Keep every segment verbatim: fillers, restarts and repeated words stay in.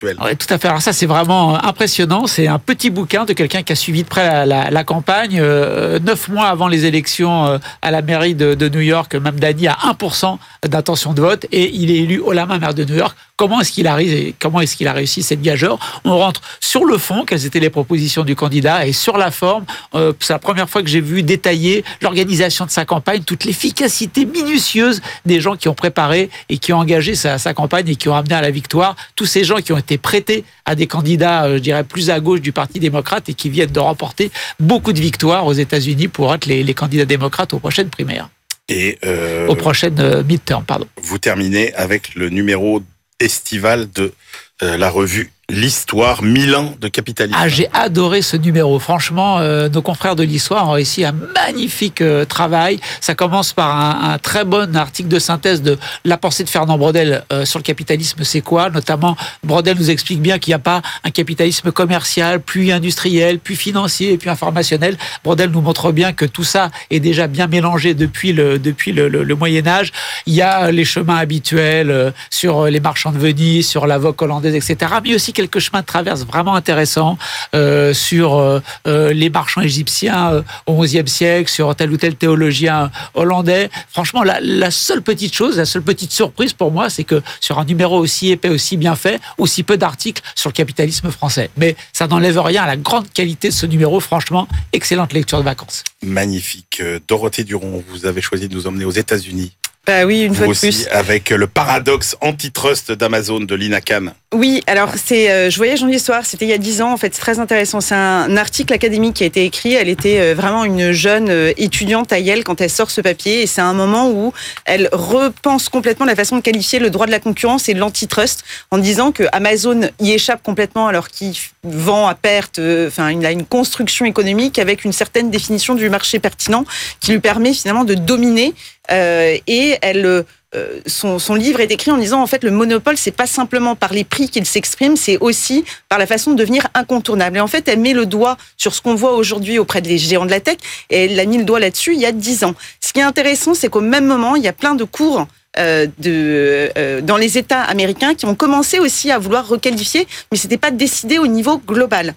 Oui, tout à fait. Alors ça, c'est vraiment impressionnant. C'est un petit bouquin de quelqu'un qui a suivi de près la, la, la campagne. Euh, neuf mois avant les élections euh, à la mairie de, de New York, Mamdani a un pour cent d'intention de vote et il est élu haut la main maire de New York. Comment est-ce qu'il arrive, comment est-ce qu'il a réussi cette gageure? On rentre sur le fond, quelles étaient les propositions du candidat, et sur la forme, euh, c'est la première fois que j'ai vu détailler l'organisation de sa campagne, toute l'efficacité minutieuse des gens qui ont préparé et qui ont engagé sa, sa campagne et qui ont amené à la victoire. Tous ces gens qui ont été prêtés à des candidats, euh, je dirais, plus à gauche du Parti démocrate et qui viennent de remporter beaucoup de victoires aux États-Unis pour être les, les candidats démocrates aux prochaines primaires. Et euh, aux prochaines euh, midterms, pardon. Vous terminez avec le numéro estival de euh, la revue L'Histoire, mille ans de capitalisme. Ah, j'ai adoré ce numéro. Franchement, euh, nos confrères de l'Histoire ont réussi un magnifique euh, travail. Ça commence par un, un très bon article de synthèse de la pensée de Fernand Braudel euh, sur le capitalisme, c'est quoi? Notamment, Braudel nous explique bien qu'il n'y a pas un capitalisme commercial, puis industriel, puis financier, puis informationnel. Braudel nous montre bien que tout ça est déjà bien mélangé depuis le, depuis le, le, le Moyen-Âge. Il y a les chemins habituels euh, sur les marchands de Venise, sur la vogue hollandaise, et cetera. Mais aussi quelques chemins de traverse vraiment intéressants euh, sur euh, les marchands égyptiens euh, au onzième siècle, sur tel ou tel théologien hollandais. Franchement, la, la seule petite chose, la seule petite surprise pour moi, c'est que sur un numéro aussi épais, aussi bien fait, aussi peu d'articles sur le capitalisme français. Mais ça n'enlève rien à la grande qualité de ce numéro. Franchement, excellente lecture de vacances. Magnifique. Dorothée Duron, vous avez choisi de nous emmener aux États-Unis. Bah oui, une fois Vous de plus. Aussi, avec le paradoxe antitrust d'Amazon de Lina Khan. Oui, alors c'est euh, Je voyage en histoire, c'était il y a dix ans, en fait, c'est très intéressant. C'est un article académique qui a été écrit. Elle était euh, vraiment une jeune euh, étudiante à Yale quand elle sort ce papier, et c'est un moment où elle repense complètement la façon de qualifier le droit de la concurrence et l'antitrust, en disant que Amazon y échappe complètement alors qu'il vend à perte. Enfin, euh, il a une construction économique avec une certaine définition du marché pertinent qui lui permet finalement de dominer. Euh, et elle, euh, son, son livre est écrit en disant en fait le monopole c'est pas simplement par les prix qu'il s'exprime, c'est aussi par la façon de devenir incontournable. Et en fait elle met le doigt sur ce qu'on voit aujourd'hui auprès des géants de la tech, et elle a mis le doigt là-dessus il y a dix ans. Ce qui est intéressant, c'est qu'au même moment il y a plein de cours Euh, de, euh, dans les États américains qui ont commencé aussi à vouloir requalifier, mais c'était pas décidé au niveau global.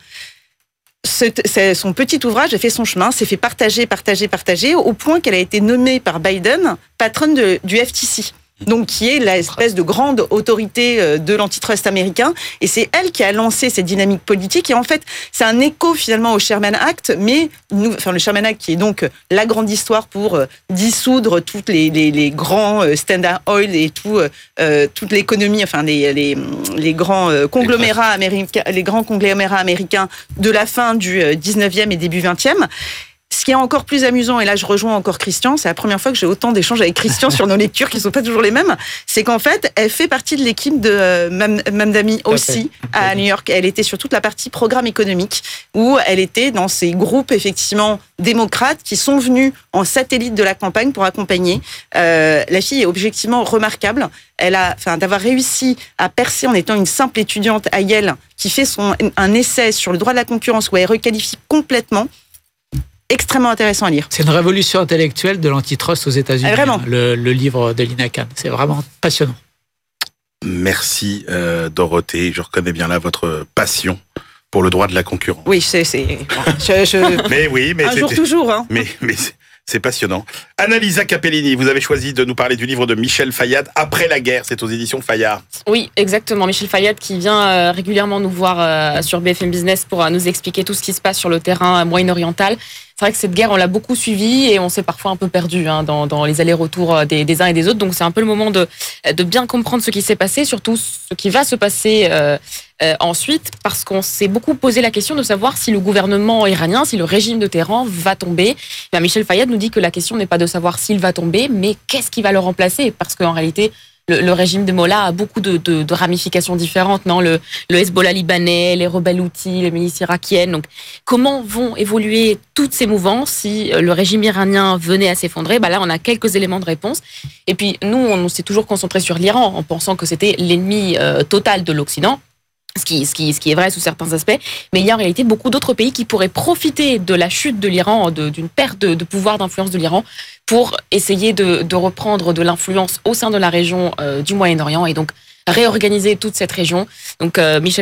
C'est, c'est, son petit ouvrage a fait son chemin, s'est fait partager, partager, partager, au point qu'elle a été nommée par Biden patronne de, du F T C. Donc, qui est l'espèce de grande autorité de l'antitrust américain. Et c'est elle qui a lancé cette dynamique politique. Et en fait, c'est un écho finalement au Sherman Act, mais nous, enfin, le Sherman Act qui est donc la grande histoire pour dissoudre toutes les, les, les grands Standard Oil et tout, euh, toute l'économie, enfin les, les, les grands conglomérats américains, les grands conglomérats américains de la fin du dix-neuvième et début vingtième. Ce qui est encore plus amusant, et là je rejoins encore Christian, c'est la première fois que j'ai autant d'échanges avec Christian sur nos lectures qui ne sont pas toujours les mêmes, c'est qu'en fait, elle fait partie de l'équipe de euh, Mamdani aussi à New York. Elle était sur toute la partie programme économique, où elle était dans ces groupes effectivement démocrates qui sont venus en satellite de la campagne pour accompagner. Euh, la fille est objectivement remarquable. Elle a, enfin, d'avoir réussi à percer en étant une simple étudiante à Yale qui fait son, un essai sur le droit de la concurrence où elle requalifie complètement. Extrêmement intéressant à lire. C'est une révolution intellectuelle de l'antitrust aux États-Unis. Ah, vraiment. Hein, le, le livre de Lina Khan. C'est vraiment passionnant. Merci euh, Dorothée. Je reconnais bien là votre passion pour le droit de la concurrence. Oui, c'est... c'est... Je, je... mais oui, mais un jour toujours. Hein. Mais, mais c'est, c'est passionnant. Annalisa Capellini, vous avez choisi de nous parler du livre de Michel Fayad, Après la guerre. C'est aux éditions Fayard. Oui, exactement. Michel Fayad qui vient euh, régulièrement nous voir euh, sur B F M Business pour euh, nous expliquer tout ce qui se passe sur le terrain euh, moyen-oriental. C'est vrai que cette guerre, on l'a beaucoup suivie et on s'est parfois un peu perdu hein, dans, dans les allers-retours des, des uns et des autres. Donc c'est un peu le moment de, de bien comprendre ce qui s'est passé, surtout ce qui va se passer euh, euh, ensuite, parce qu'on s'est beaucoup posé la question de savoir si le gouvernement iranien, si le régime de Téhéran va tomber. Bien, Michel Fayad nous dit que la question n'est pas de savoir s'il va tomber, mais qu'est-ce qui va le remplacer, parce qu'en réalité, Le, le régime de Mollah a beaucoup de, de, de ramifications différentes, non le, le Hezbollah libanais, les rebelles houthis, les milices irakiennes. Donc, comment vont évoluer toutes ces mouvances si le régime iranien venait à s'effondrer? Bah là, on a quelques éléments de réponse. Et puis, nous, on s'est toujours concentré sur l'Iran en pensant que c'était l'ennemi euh, total de l'Occident. Ce qui, ce, qui, ce qui est vrai sous certains aspects, mais il y a en réalité beaucoup d'autres pays qui pourraient profiter de la chute de l'Iran, de, d'une perte de, de pouvoir d'influence de l'Iran, pour essayer de, de reprendre de l'influence au sein de la région euh, du Moyen-Orient et donc réorganiser toute cette région. Donc euh, Michel